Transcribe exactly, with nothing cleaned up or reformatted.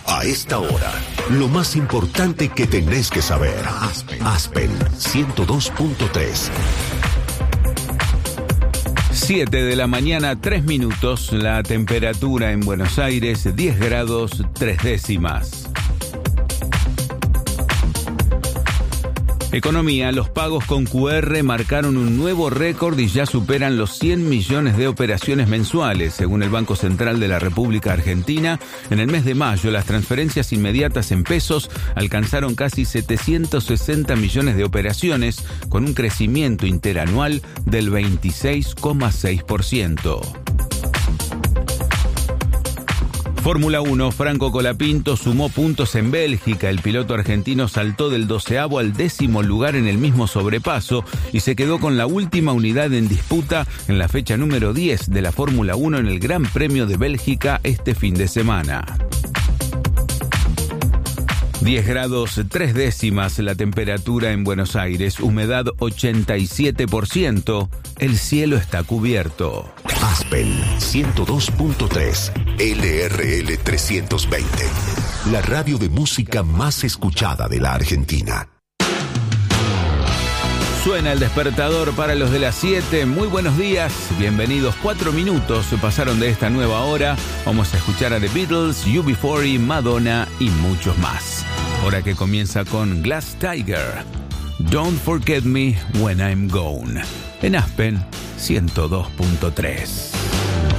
A esta hora, lo más importante que tenés que saber. Aspen, Aspen ciento dos punto tres. siete de la mañana, tres minutos. La temperatura en Buenos Aires, diez grados, tres décimas. Economía, los pagos con cu erre marcaron un nuevo récord y ya superan los cien millones de operaciones mensuales. Según el Banco Central de la República Argentina, en el mes de mayo las transferencias inmediatas en pesos alcanzaron casi setecientos sesenta millones de operaciones, con un crecimiento interanual del veintiséis coma seis por ciento. Fórmula uno, Franco Colapinto sumó puntos en Bélgica. El piloto argentino saltó del doceavo al décimo lugar en el mismo sobrepaso y se quedó con la última unidad en disputa en la fecha número diez de la Fórmula uno en el Gran Premio de Bélgica este fin de semana. diez grados, tres décimas la temperatura en Buenos Aires, humedad ochenta y siete por ciento, el cielo está cubierto. Aspen ciento dos punto tres, L R L trescientos veinte, la radio de música más escuchada de la Argentina. Suena el despertador para los de las siete. Muy buenos días, bienvenidos. Cuatro minutos pasaron de esta nueva hora. Vamos a escuchar a The Beatles, U B cuarenta, Madonna y muchos más. Hora que comienza con Glass Tiger, Don't Forget Me When I'm Gone, en Aspen ciento dos punto tres.